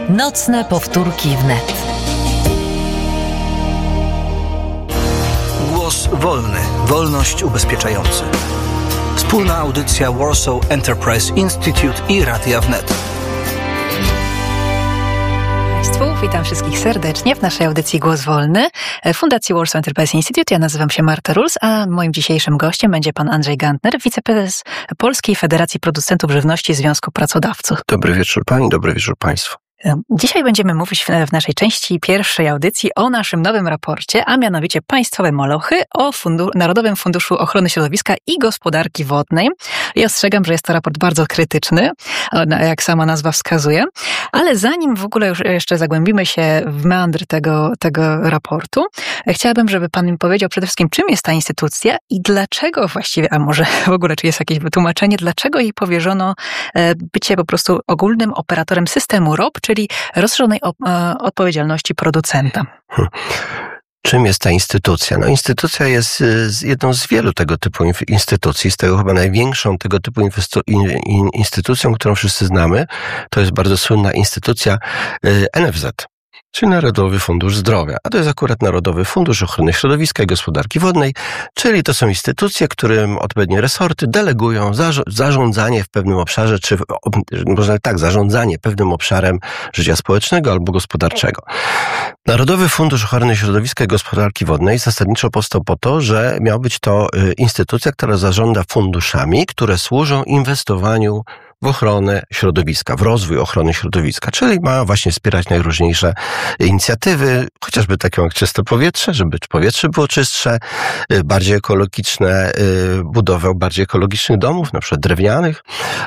Nocne powtórki wnet. Głos wolny. Wolność ubezpieczający. Wspólna audycja Warsaw Enterprise Institute i Radia Wnet. Witam wszystkich serdecznie w naszej audycji Głos Wolny Fundacji Warsaw Enterprise Institute. Ja nazywam się Marta Ruls, a moim dzisiejszym gościem będzie pan Andrzej Gantner, wiceprezes Polskiej Federacji Producentów Żywności Związku Pracodawców. Dobry wieczór pani, dobry wieczór państwu. Dzisiaj będziemy mówić w naszej części pierwszej audycji o naszym nowym raporcie, a mianowicie Państwowe Molochy o Narodowym Funduszu Ochrony Środowiska i Gospodarki Wodnej. I ostrzegam, że jest to raport bardzo krytyczny, jak sama nazwa wskazuje, ale zanim w ogóle już jeszcze zagłębimy się w meandry tego raportu, chciałabym, żeby pan mi powiedział przede wszystkim, czym jest ta instytucja i dlaczego właściwie, a może w ogóle czy jest jakieś wytłumaczenie, dlaczego jej powierzono bycie po prostu ogólnym operatorem systemu ROP, czyli rozszerzonej odpowiedzialności producenta. Czym jest ta instytucja? No, instytucja jest jedną z wielu tego typu instytucji, z tego chyba największą tego typu instytucją, którą wszyscy znamy. To jest bardzo słynna instytucja NFZ. Czyli Narodowy Fundusz Zdrowia, a to jest akurat Narodowy Fundusz Ochrony Środowiska i Gospodarki Wodnej, czyli to są instytucje, którym odpowiednie resorty delegują zarządzanie w pewnym obszarze, czy można tak, zarządzanie pewnym obszarem życia społecznego albo gospodarczego. Narodowy Fundusz Ochrony Środowiska i Gospodarki Wodnej zasadniczo powstał po to, że miała być to instytucja, która zarządza funduszami, które służą inwestowaniu w ochronę środowiska, w rozwój ochrony środowiska, czyli ma właśnie wspierać najróżniejsze inicjatywy, chociażby takie jak czyste powietrze, żeby powietrze było czystsze, bardziej ekologiczne, budowę bardziej ekologicznych domów, na przykład drewnianych,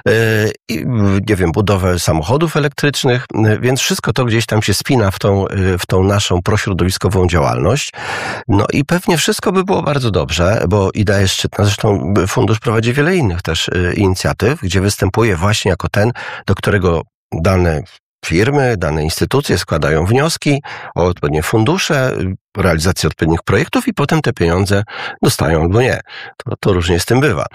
nie wiem, budowę samochodów elektrycznych, więc wszystko to gdzieś tam się spina w tą naszą prośrodowiskową działalność. No i pewnie wszystko by było bardzo dobrze, bo idea jest szczytna, zresztą fundusz prowadzi wiele innych też inicjatyw, gdzie występuje właśnie jako ten, do którego dane firmy, dane instytucje składają wnioski o odpowiednie fundusze, realizację odpowiednich projektów i potem te pieniądze dostają albo nie. To różnie z tym bywa.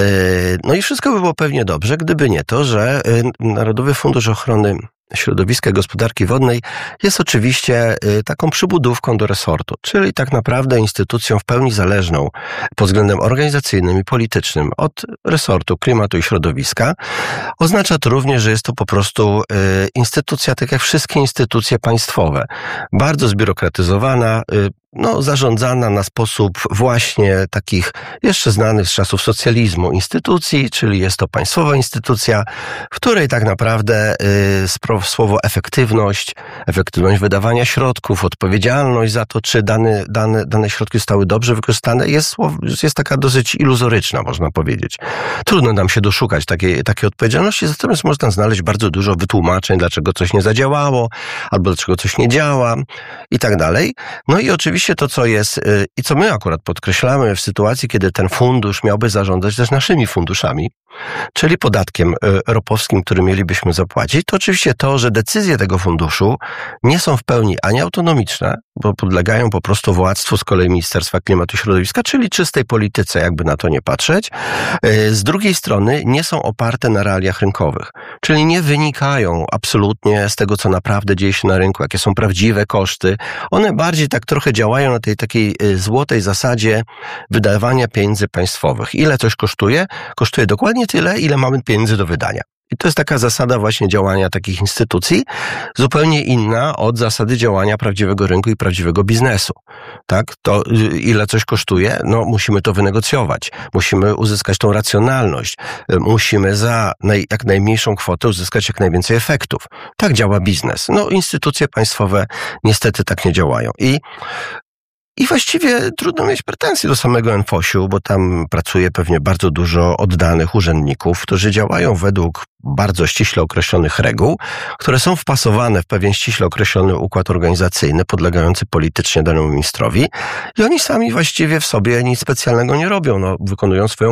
No i wszystko by było pewnie dobrze, gdyby nie to, że Narodowy Fundusz Ochrony Środowiska i Gospodarki Wodnej jest oczywiście taką przybudówką do resortu, czyli tak naprawdę instytucją w pełni zależną pod względem organizacyjnym i politycznym od resortu klimatu i środowiska. Oznacza to również, że jest to po prostu instytucja, tak jak wszystkie instytucje państwowe, bardzo zbiurokratyzowana, zarządzana na sposób właśnie takich jeszcze znanych z czasów socjalizmu instytucji, czyli jest to państwowa instytucja, w której tak naprawdę słowo efektywność wydawania środków, odpowiedzialność za to, czy dane środki zostały dobrze wykorzystane, jest taka dosyć iluzoryczna, można powiedzieć. Trudno nam się doszukać takiej odpowiedzialności, natomiast można znaleźć bardzo dużo wytłumaczeń, dlaczego coś nie zadziałało, albo dlaczego coś nie działa i tak dalej. No i oczywiście to, co jest i co my akurat podkreślamy w sytuacji, kiedy ten fundusz miałby zarządzać też naszymi funduszami, czyli podatkiem ropowskim, który mielibyśmy zapłacić, to oczywiście to, że decyzje tego funduszu nie są w pełni ani autonomiczne, bo podlegają po prostu władztwu z kolei Ministerstwa Klimatu i Środowiska, czyli czystej polityce, jakby na to nie patrzeć. Z drugiej strony nie są oparte na realiach rynkowych, czyli nie wynikają absolutnie z tego, co naprawdę dzieje się na rynku, jakie są prawdziwe koszty. One bardziej tak trochę działają na tej takiej złotej zasadzie wydawania pieniędzy państwowych. Ile coś kosztuje? Kosztuje dokładnie tyle, ile mamy pieniędzy do wydania. I to jest taka zasada właśnie działania takich instytucji, zupełnie inna od zasady działania prawdziwego rynku i prawdziwego biznesu. Tak? To ile coś kosztuje? Musimy to wynegocjować. Musimy uzyskać tą racjonalność. Musimy za jak najmniejszą kwotę uzyskać jak najwięcej efektów. Tak działa biznes. Instytucje państwowe niestety tak nie działają. I właściwie trudno mieć pretensje do samego NFOŚ-u, bo tam pracuje pewnie bardzo dużo oddanych urzędników, którzy działają według bardzo ściśle określonych reguł, które są wpasowane w pewien ściśle określony układ organizacyjny, podlegający politycznie danemu ministrowi i oni sami właściwie w sobie nic specjalnego nie robią, wykonują swoją